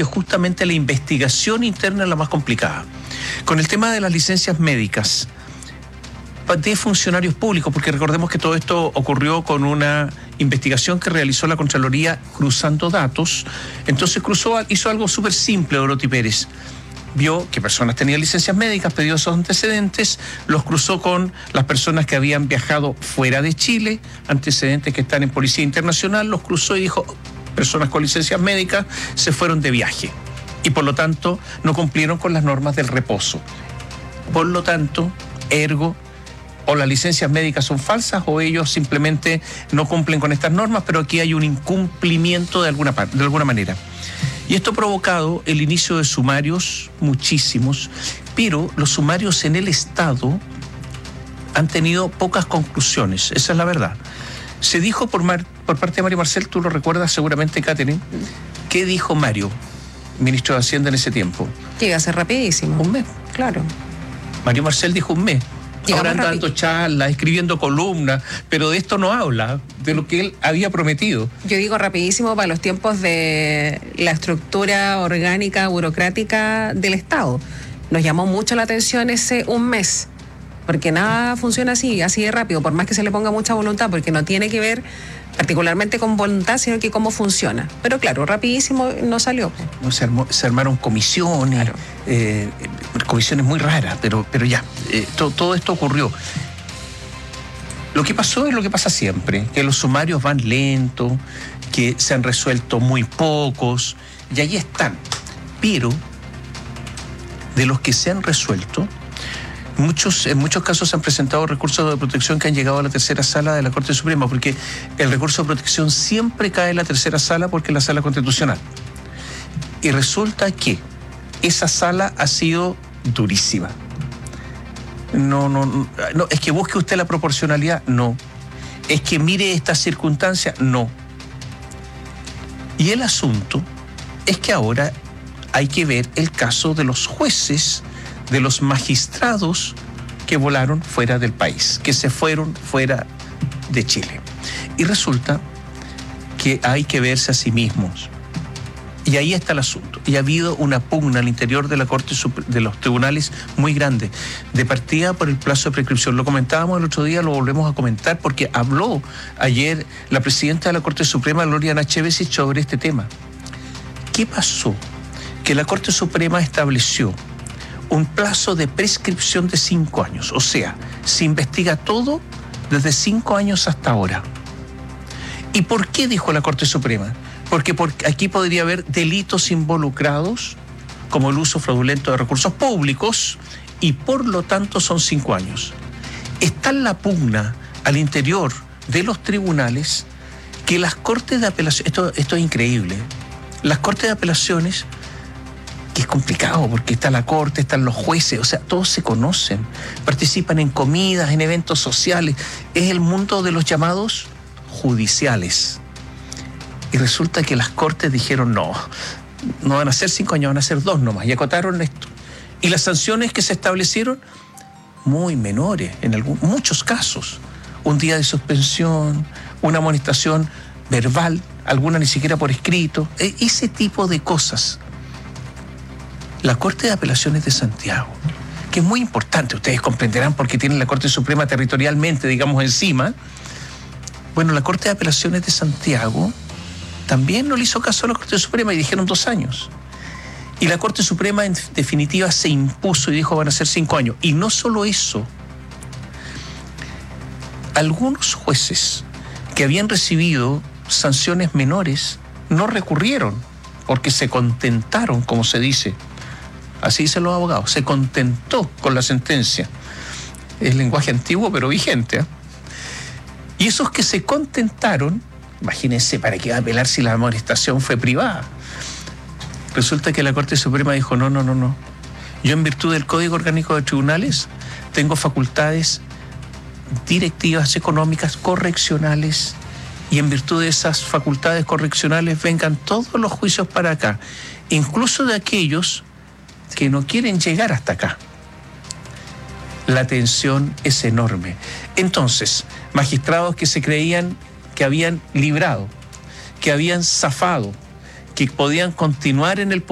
porque justamente la investigación interna es la más complicada. Con el tema de las licencias médicas de funcionarios públicos, porque recordemos que todo esto ocurrió con una investigación que realizó la Contraloría cruzando datos. Entonces hizo algo súper simple, Dorothy Pérez. Vio que personas tenían licencias médicas, pidió esos antecedentes, los cruzó con las personas que habían viajado fuera de Chile, antecedentes que están en Policía Internacional, los cruzó y dijo, personas con licencias médicas se fueron de viaje y por lo tanto no cumplieron con las normas del reposo. Por lo tanto, ergo, o las licencias médicas son falsas o ellos simplemente no cumplen con estas normas, pero aquí hay un incumplimiento de alguna manera. Y esto ha provocado el inicio de sumarios, muchísimos, pero los sumarios en el Estado han tenido pocas conclusiones, esa es la verdad. Se dijo por parte de Mario Marcel, tú lo recuerdas seguramente, Catherine, ¿qué dijo Mario, ministro de Hacienda en ese tiempo? Que iba a ser rapidísimo. Un mes. Claro. Mario Marcel dijo un mes. Ahora anda dando charlas, escribiendo columnas, pero de esto no habla, de lo que él había prometido. Yo digo rapidísimo para los tiempos de la estructura orgánica, burocrática del Estado. Nos llamó mucho la atención ese un mes, porque nada funciona así de rápido, por más que se le ponga mucha voluntad, porque no tiene que ver particularmente con voluntad, sino que cómo funciona. Pero claro, rapidísimo no salió. No, se armaron comisiones, claro. Comisiones muy raras, pero ya, todo esto ocurrió. Lo que pasó es lo que pasa siempre, que los sumarios van lentos, que se han resuelto muy pocos, y ahí están. Pero de los que se han resuelto, en muchos casos se han presentado recursos de protección que han llegado a la tercera sala de la Corte Suprema, porque el recurso de protección siempre cae en la tercera sala porque es la sala constitucional. Y resulta que esa sala ha sido durísima. No, es que busque usted la proporcionalidad, no. Es que mire estas circunstancias, no. Y el asunto es que ahora hay que ver el caso de los jueces, de los magistrados que volaron fuera del país, que se fueron fuera de Chile. Y resulta que hay que verse a sí mismos. Y ahí está el asunto. Y ha habido una pugna al interior de la Corte, de los tribunales muy grande, de partida por el plazo de prescripción. Lo comentábamos el otro día, lo volvemos a comentar, porque habló ayer la presidenta de la Corte Suprema, Loriana Chevesi, sobre este tema. ¿Qué pasó? Que la Corte Suprema estableció un plazo de prescripción de 5 años. O sea, se investiga todo desde 5 años hasta ahora. ¿Y por qué dijo la Corte Suprema? Porque aquí podría haber delitos involucrados, como el uso fraudulento de recursos públicos, y por lo tanto son 5 años. Está en la pugna al interior de los tribunales que las Cortes de Apelación, esto es increíble, las Cortes de Apelaciones, que es complicado porque está la corte, están los jueces, o sea, todos se conocen, participan en comidas, en eventos sociales, es el mundo de los llamados judiciales. Y resulta que las cortes dijeron no van a ser 5 años, van a ser 2 nomás, y acotaron esto. Y las sanciones que se establecieron, muy menores, en muchos casos. Un día de suspensión, una amonestación verbal, alguna ni siquiera por escrito, ese tipo de cosas. La Corte de Apelaciones de Santiago, que es muy importante, ustedes comprenderán porque tienen la Corte Suprema territorialmente, digamos, encima. Bueno, la Corte de Apelaciones de Santiago también no le hizo caso a la Corte Suprema y dijeron 2 años. Y la Corte Suprema en definitiva se impuso y dijo van a ser 5 años. Y no solo eso, algunos jueces que habían recibido sanciones menores no recurrieron porque se contentaron, como se dice. Así dicen los abogados, se contentó con la sentencia. Es lenguaje antiguo pero vigente, ¿eh? Y esos que se contentaron, imagínense, ¿para qué va a apelar si la amonestación fue privada? Resulta que la Corte Suprema dijo no. Yo en virtud del Código Orgánico de Tribunales tengo facultades directivas, económicas, correccionales, y en virtud de esas facultades correccionales vengan todos los juicios para acá, incluso de aquellos que no quieren llegar hasta acá. La tensión es enorme. Entonces, magistrados que se creían que habían librado, que habían zafado, que podían continuar en el